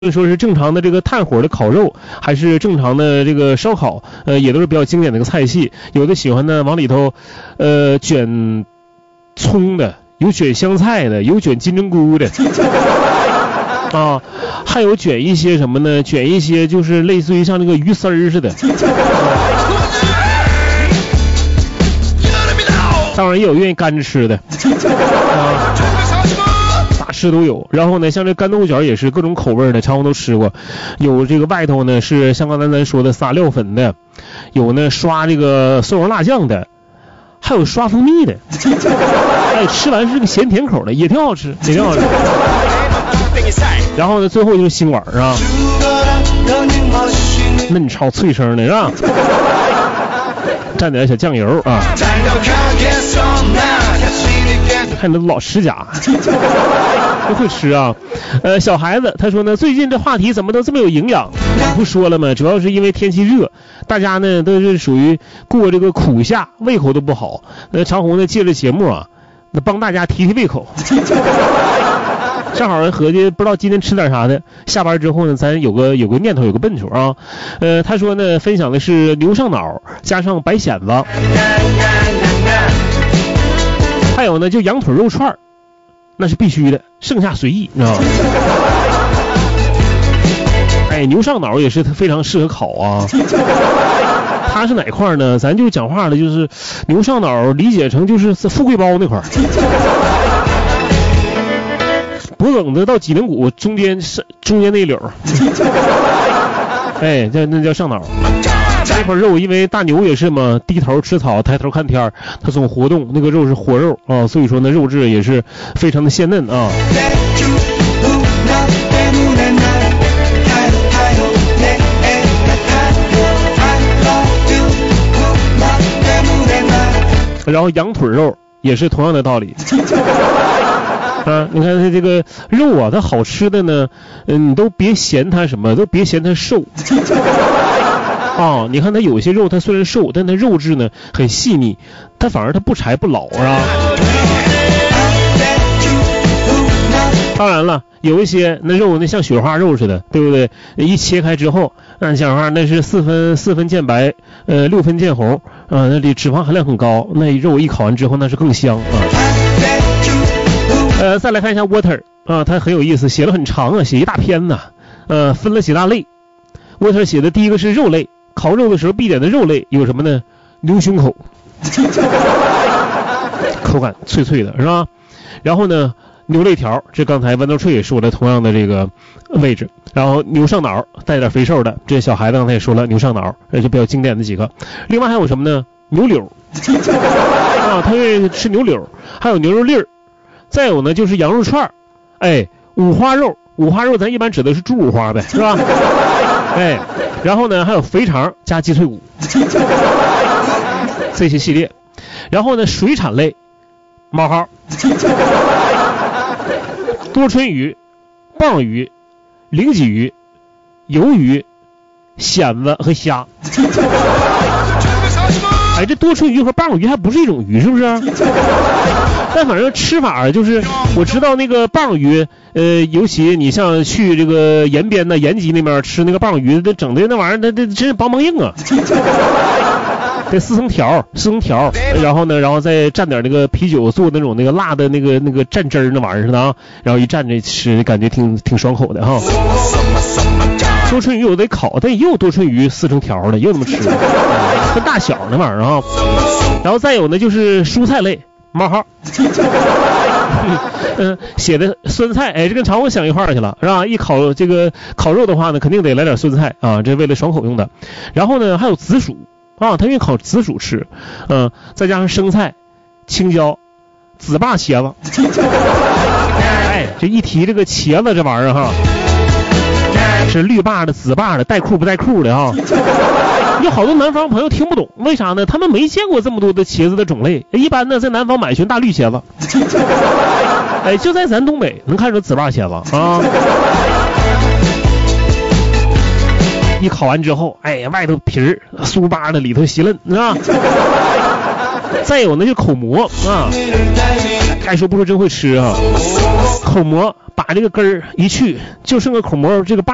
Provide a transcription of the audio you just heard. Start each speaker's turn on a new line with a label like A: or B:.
A: 说是正常的这个炭火的烤肉，还是正常的这个烧烤，也都是比较经典的一个菜系。有的喜欢呢往里头，卷葱的，有卷香菜的，有卷金针菇的，啊，还有卷一些什么呢？卷一些就是类似于像那个鱼丝儿似的。当然也有愿意干着吃的，啊。吃都有，然后呢，像这干豆腐角也是各种口味的，常我都吃过。有这个外头呢是像刚才咱说的撒料粉的，有呢刷这个蒜蓉辣酱的，还有刷蜂蜜的。哎，吃完是个咸甜口的，也挺好吃，也挺好吃。然后呢，最后就是心丸啊，嫩炒脆生的是吧？蘸点小酱油啊。看你都老吃家，不会吃啊。小孩子他说呢，最近这话题怎么都这么有营养？不说了吗？主要是因为天气热，大家呢都是属于过这个苦夏，胃口都不好。长虹呢借着节目啊，那帮大家提提胃口。正好合计不知道今天吃点啥的，下班之后呢，咱有个念头，有个奔头啊。他说呢，分享的是牛上脑加上白蚬子。还有呢，就羊腿肉串，那是必须的，剩下随意，你知道吗？哎，牛上脑也是非常适合烤啊。它是哪块呢？咱就讲话了，就是牛上脑理解成就是富贵包那块，脖梗子到脊梁骨中间那一绺。哎，那叫上脑。这块肉因为大牛也是嘛，低头吃草抬头看天，它总活动，那个肉是活肉啊，所以说呢肉质也是非常的鲜嫩啊。然后羊腿肉也是同样的道理。啊，你看它这个肉啊，它好吃的呢，你都别嫌它什么，都别嫌它瘦。啊，你看它有些肉，它虽然瘦，但它肉质呢很细腻，它反而它不柴不老啊。当然了，有一些那肉那像雪花肉似的，对不对？一切开之后，按讲话那是4分见白，6分见红，那里脂肪含量很高，那肉一烤完之后那是更香啊。再来看一下 water 啊，它很有意思，写了很长啊，写一大篇呢，分了几大类。water 写的第一个是肉类，烤肉的时候必点的肉类有什么呢？牛胸口，口感脆脆的是吧？然后呢，牛肋条，这刚才豌豆脆也说了同样的这个位置。然后牛上脑带点肥瘦的，这小孩子刚才也说了牛上脑，就比较经典的几个。另外还有什么呢？牛柳啊，他愿意吃牛柳，还有牛肉粒儿。再有呢就是羊肉串，哎，五花肉咱一般指的是猪五花呗，是吧？哎，然后呢还有肥肠加鸡腿骨这些系列。然后呢水产类，冒号，多春鱼、鲅鱼、灵鲫鱼、鱿鱼、蚬子和虾。哎，这多春鱼和鲅鱼还不是一种鱼，是不是？但反正吃法就是我知道那个鲅鱼，尤其你像去这个延边的延吉那边吃那个鲅鱼，这整的那玩意儿，那真是梆梆硬啊！这四层条，然后呢，然后再蘸点那个啤酒做那种那个辣的那个蘸汁儿那玩意儿似的啊，然后一蘸着吃，感觉挺爽口的哈。多春鱼有得烤，但也有多春鱼撕成条的，也有那么吃的，分大小那玩意儿啊。然后再有呢就是蔬菜类。冒号，写的酸菜，哎，这跟常我想一块儿去了，是吧？一烤肉的话呢，肯定得来点酸菜啊，这为了爽口用的。然后呢，还有紫薯啊，他愿意烤紫薯吃，再加上生菜、青椒、紫霸茄子，哎，这一提这个茄子这玩意儿哈，是绿霸的、紫霸的，带裤不带裤的哈。有好多南方朋友听不懂，为啥呢？他们没见过这么多的茄子的种类，一般呢在南方买全大绿茄子，哎，就在咱东北能看出紫霸茄子啊。一烤完之后，哎，外头皮儿酥巴的，里头稀嫩，是吧？再有呢就口蘑啊，该说不说真会吃啊。口蘑把这个根儿一去，就剩个口蘑这个把